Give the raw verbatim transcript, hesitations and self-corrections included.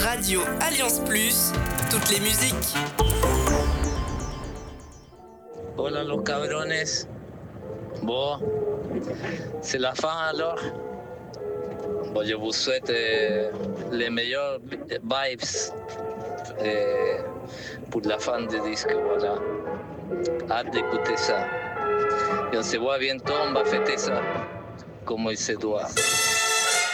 Radio Alliance Plus, toutes les musiques. Hola los cabrones. Bon, c'est la fin alors. Bon, je vous souhaite euh, les meilleures vibes euh, pour la fin du disque, voilà. Hâte d'écouter ça. Et on se voit bientôt, on va fêter ça comme il se doit.